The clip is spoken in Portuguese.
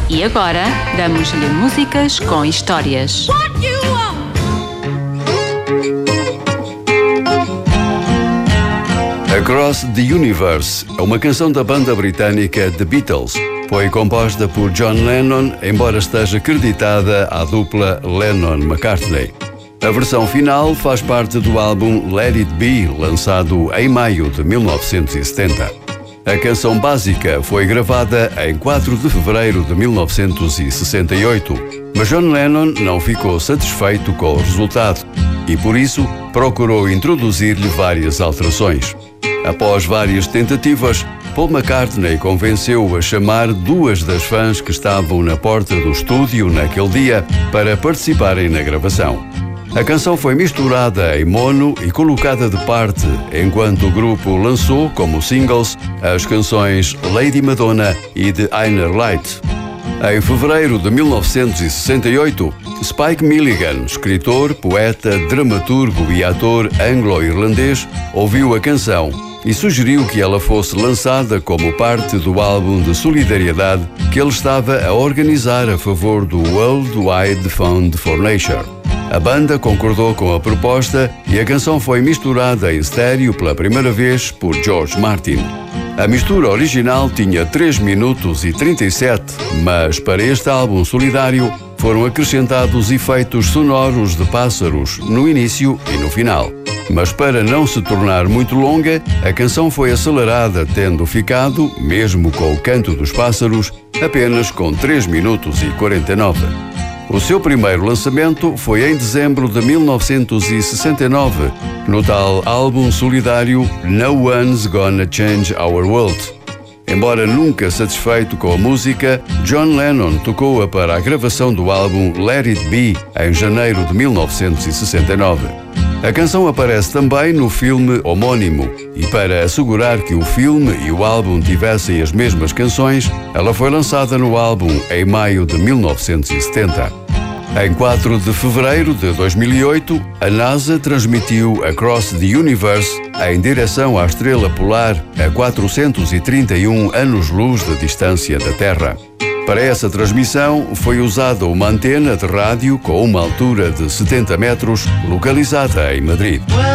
E agora, damos-lhe músicas com histórias. Across the Universe é uma canção da banda britânica The Beatles. Foi composta por John Lennon, embora esteja creditada à dupla Lennon-McCartney. A versão final faz parte do álbum Let It Be, lançado em maio de 1970. A canção básica foi gravada em 4 de fevereiro de 1968, mas John Lennon não ficou satisfeito com o resultado e, por isso, procurou introduzir-lhe várias alterações. Após várias tentativas, Paul McCartney convenceu-o a chamar 2 das fãs que estavam na porta do estúdio naquele dia para participarem na gravação. A canção foi misturada em mono e colocada de parte, enquanto o grupo lançou como singles as canções Lady Madonna e The Inner Light. Em fevereiro de 1968, Spike Milligan, escritor, poeta, dramaturgo e ator anglo-irlandês, ouviu a canção e sugeriu que ela fosse lançada como parte do álbum de solidariedade que ele estava a organizar a favor do World Wide Fund for Nature. A banda concordou com a proposta e a canção foi misturada em estéreo pela primeira vez por George Martin. A mistura original tinha 3 minutos e 37, mas para este álbum solidário foram acrescentados efeitos sonoros de pássaros no início e no final. Mas para não se tornar muito longa, a canção foi acelerada, tendo ficado, mesmo com o canto dos pássaros, apenas com 3 minutos e 49. O seu primeiro lançamento foi em dezembro de 1969, no tal álbum solidário No One's Gonna Change Our World. Embora nunca satisfeito com a música, John Lennon tocou-a para a gravação do álbum Let It Be em janeiro de 1969. A canção aparece também no filme homónimo e, para assegurar que o filme e o álbum tivessem as mesmas canções, ela foi lançada no álbum em maio de 1970. Em 4 de fevereiro de 2008, a NASA transmitiu Across the Universe em direção à estrela polar a 431 anos-luz de distância da Terra. Para essa transmissão, foi usada uma antena de rádio com uma altura de 70 metros, localizada em Madrid.